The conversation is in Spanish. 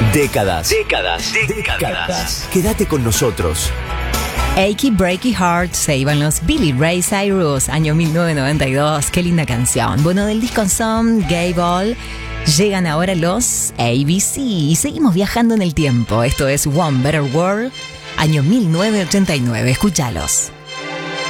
Décadas. Décadas. Quédate con nosotros. Achy Breaky Heart se iban los Billy Ray Cyrus, año 1992. Qué linda canción. Bueno, del disco Some Gay Ball llegan ahora los ABC y seguimos viajando en el tiempo. Esto es One Better World, año 1989. Escúchalos.